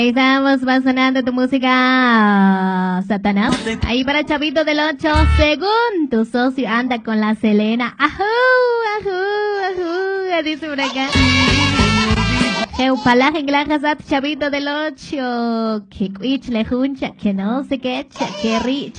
Estamos sonando tu música, Satanás. Ahí para Chavito del 8, según tu socio anda con la Selena. Ajú, dice por acá. Palaje Chavito del 8. Que cuich le juncha, que no se quecha, que richa.